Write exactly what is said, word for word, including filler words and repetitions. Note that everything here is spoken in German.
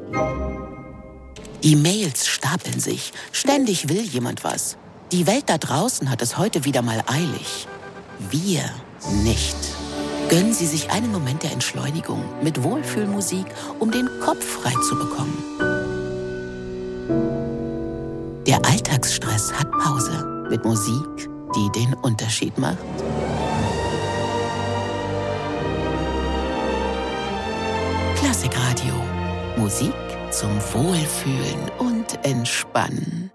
Die Mails stapeln sich. Ständig will jemand was. Die Welt da draußen hat es heute wieder mal eilig. Wir nicht. Gönnen Sie sich einen Moment der Entschleunigung mit Wohlfühlmusik, um den Kopf frei zu bekommen. Der Alltagsstress hat Pause mit Musik, die den Unterschied macht. Klassikradio. Musik zum Wohlfühlen und Entspannen.